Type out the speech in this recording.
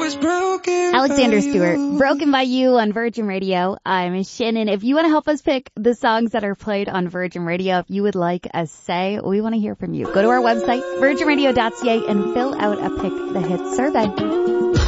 was broken. Alexander Stewart, Broken by You on Virgin Radio. I'm Shannon. If you want to help us pick the songs that are played on Virgin Radio, if you would like a say, we want to hear from you. Go to our website, virginradio.ca, and fill out a Pick the Hits survey.